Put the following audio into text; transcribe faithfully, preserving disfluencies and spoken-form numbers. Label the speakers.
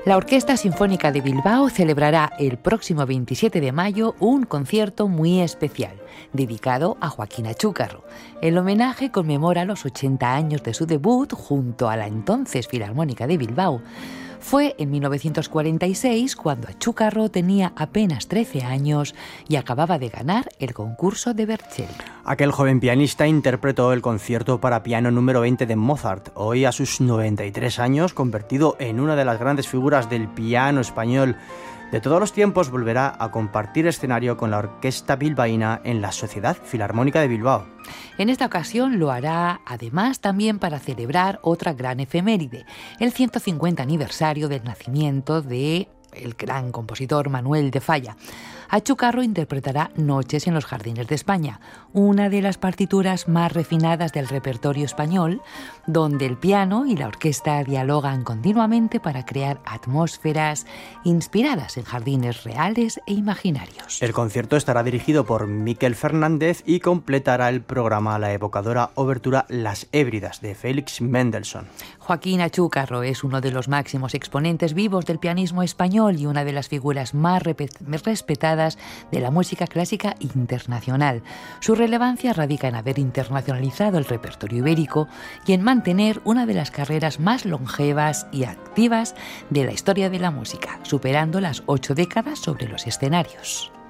Speaker 1: La Orquesta Sinfónica de Bilbao celebrará el próximo veintisiete de mayo un concierto muy especial, dedicado a Joaquín Achúcarro. El homenaje conmemora los ochenta años de su debut junto a la entonces Filarmónica de Bilbao. Fue en mil novecientos cuarenta y seis cuando Achúcarro tenía apenas trece años y acababa de ganar el concurso de Vercelli.
Speaker 2: Aquel joven pianista interpretó el concierto para piano número veinte de Mozart, hoy a sus noventa y tres años, convertido en una de las grandes figuras del piano español. De todos los tiempos volverá a compartir escenario con la Orquesta Bilbaína en la Sociedad Filarmónica de Bilbao.
Speaker 1: En esta ocasión lo hará además también para celebrar otra gran efeméride, el ciento cincuenta aniversario del nacimiento de el gran compositor Manuel de Falla. Achúcarro interpretará Noches en los Jardines de España, una de las partituras más refinadas del repertorio español, donde el piano y la orquesta dialogan continuamente para crear atmósferas inspiradas en jardines reales e imaginarios.
Speaker 2: El concierto estará dirigido por Miquel Fernández y completará el programa la evocadora obertura Las Hébridas de Félix Mendelssohn.
Speaker 1: Joaquín Achúcarro es uno de los máximos exponentes vivos del pianismo español y una de las figuras más respetadas de la música clásica internacional. Su relevancia radica en haber internacionalizado el repertorio ibérico y en mantener una de las carreras más longevas y activas de la historia de la música, superando las ocho décadas sobre los escenarios.